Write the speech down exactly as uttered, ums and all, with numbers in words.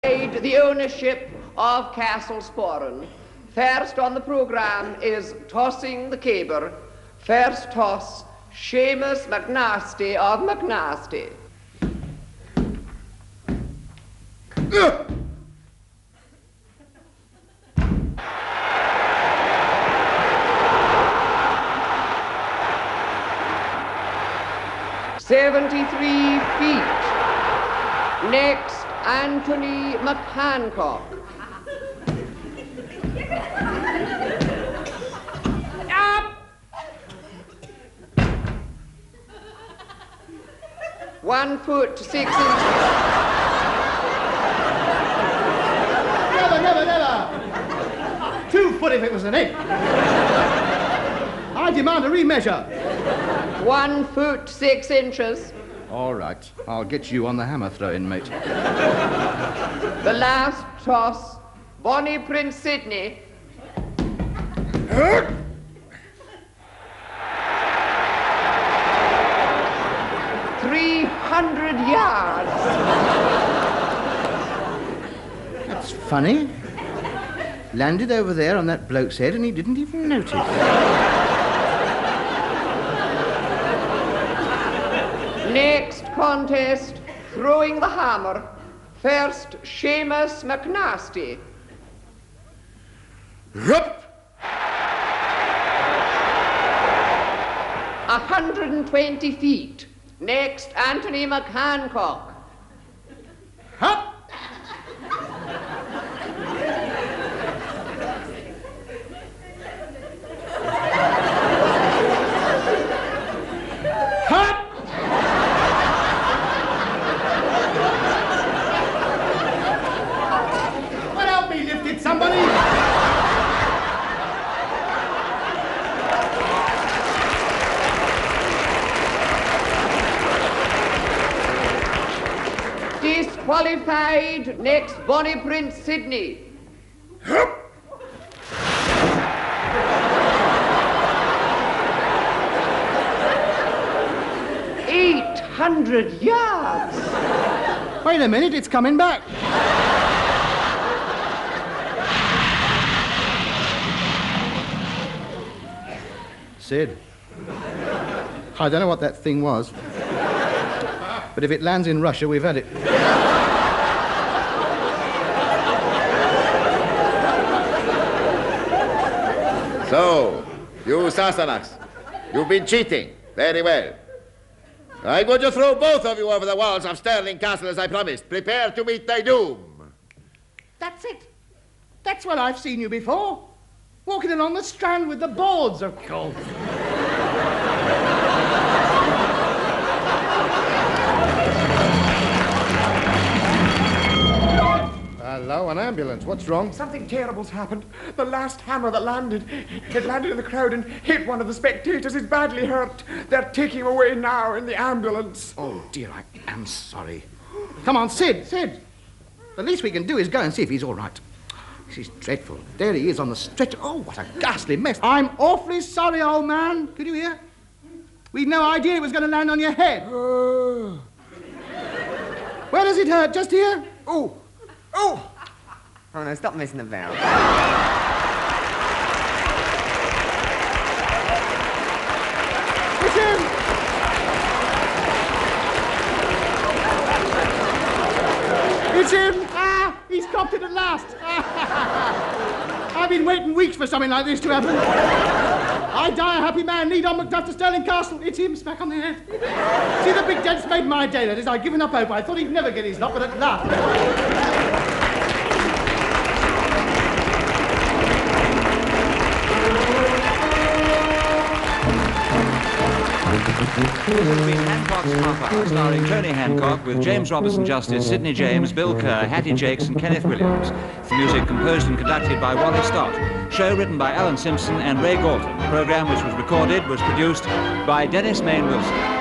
The ownership of Castlesporran. First on the programme is Tossing the Caber. First toss, Seamus McNasty of McNasty. Uh. Seventy-three feet. Next, Anthony McHancock. Up! One foot, six inches. Never, never, never. Two foot if it was an inch. I demand a remeasure. One foot, six inches. All right. I'll get you on the hammer throw-in, mate. The last toss, Bonnie Prince Sydney. Three hundred yards. That's funny. Landed over there on that bloke's head and he didn't even notice. Next contest, throwing the hammer. First, Seamus McNasty. Rup! A hundred and twenty feet. Next, Anthony McHancock. Hup! Disqualified. Next, Bonnie Prince Sydney. Eight hundred yards. Wait a minute, it's coming back. Sid, I don't know what that thing was, but if it lands in Russia, we've had it. So, you Sassenachs, you've been cheating. Very well. I'm going to throw both of you over the walls of Stirling Castle as I promised. Prepare to meet thy doom. That's it. That's what I've seen you before. Walking along the Strand with the boards, of course. Hello, an ambulance. What's wrong? Something terrible's happened. The last hammer that landed, it landed in the crowd and hit one of the spectators. He's badly hurt. They're taking him away now in the ambulance. Oh, dear, I am sorry. Come on, Sid, Sid. The least we can do is go and see if he's all right. This is dreadful. There he is on the stretcher. Oh, what a ghastly mess. I'm awfully sorry, old man. Could you hear? We'd no idea it was going to land on your head. Uh... Where does it hurt? Just here? Oh. Oh! Oh, no, stop messing about. It's him! It's him! Ah! He's copped it at last! I've been waiting weeks for something like this to happen. I die a happy man, lead on Macduff to Stirling Castle. It's him, smack on the head. See, the big dent's made my day, that is. I'd given up hope. I thought he'd never get his lot, but at last. This has been Hancock's Half Hour, starring Tony Hancock with James Robinson Justice, Sidney James, Bill Kerr, Hattie Jakes and Kenneth Williams. The music composed and conducted by Wally Stott. Show written by Alan Simpson and Ray Galton. The programme which was recorded was produced by Dennis Main Wilson.